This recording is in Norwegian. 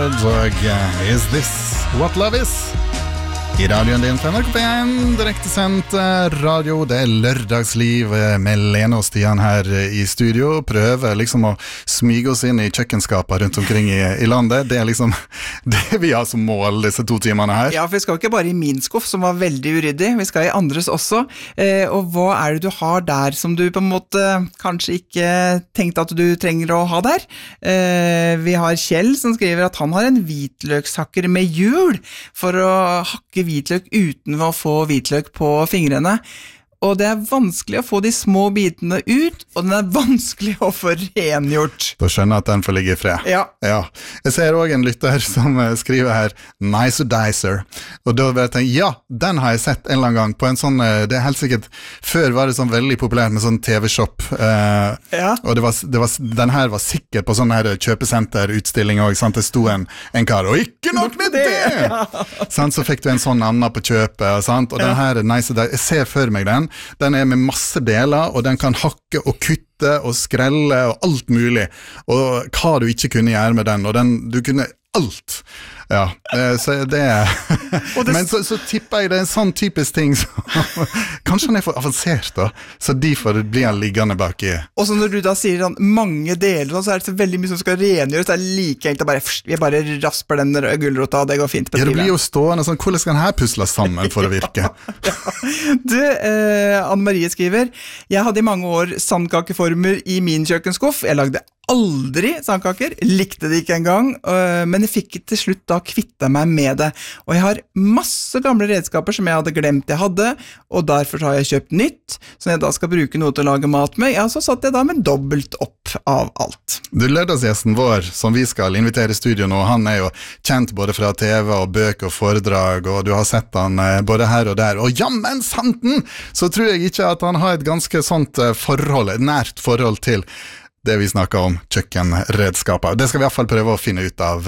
Og Is This What Love Is? I radioen din fra NRK1, direktesendt radio, det lørdagsliv med Lene og Stian her i studio. Prøver liksom å smyge oss inn i kjøkkenskapet rundt omkring i landet. Det liksom det vi har som mål disse 2 timene her. Ja, for vi skal ikke bare i min skuff, som var veldig uryddig, vi skal i andres også. Og hva det du har der som du på en måte kanskje ikke tenkte at du trenger å ha der? Vi har Kjell som skriver at han har en hvitløkshakker med hjul for å hakke hvitløk uten å få hvitløk på fingrene. Og det vanskelig å få de små bitene ut, og den vanskelig å få rengjort. Da skjønner jeg at den får ligge i fred. Ja. Jeg ser også en lytter som skriver her, Nicer Dicer. Og da vil jeg tenke, ja, den har jeg sett en eller annen gang på en sånn, det helt sikkert, før var det sånn veldig populært med sånn TV-shop. Og den her var sikkert på sånn her kjøpesenterutstilling også, sant? Det sto en kar, og ikke nok med det! Sant? Så fikk du en sånn annen på kjøpet, sant? Og den her Nicer Dicer, jeg ser for meg den. Den med masse deler, og den kan hakke og kutte og skrelle og alt mulig. Og hva du ikke kunne gjøre med den, og du kunne alt. Ja, så det men så tipper jeg det en sånn typisk ting som kanskje han for avansert da, så derfor blir han liggende bak i. Og så når du da sier mange deler, så det så veldig mye som skal rengjøres, så det like enkelt å vi bare rasper den gulrota, det går fint på det blir jo stående sånn, hvordan skal den her pusles sammen for å virke? Du, Anne-Marie skriver, jeg hadde i mange år sandkakeformer i min kjøkkenskuff, jeg lagde aldri sandkaker, likte det ikke engang, men jeg fikk til slutt da kvitte meg med det. Og jeg har masse gamle redskaper som jeg hadde glemt jeg hadde, og derfor har jeg kjøpt nytt, så jeg da skal bruke noe til å lage mat med. Ja, så satt jeg da med dobbelt opp av alt. Du, lørdagsgjesten vår, som vi skal invitere i studio nå, han jo kjent både fra TV og bøker og foredrag, og du har sett han både her og der, og jammen santen, så tror jeg ikke at han har et ganske sånt forhold, et nært forhold til det vi snakker om, kjøkkenredskaper. Det skal vi i hvert fall prøve å finne ut av